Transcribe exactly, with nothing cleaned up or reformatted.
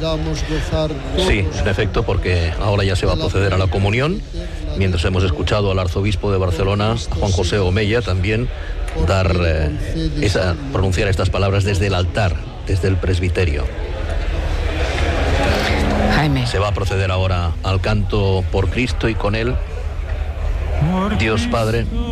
Sí, en efecto, porque ahora ya se va a proceder a la comunión, mientras hemos escuchado al arzobispo de Barcelona, a Juan José Omeya, también dar eh, esa, pronunciar estas palabras desde el altar, desde el presbiterio. Jaime. Se va a proceder ahora al canto por Cristo y con él, Dios Padre.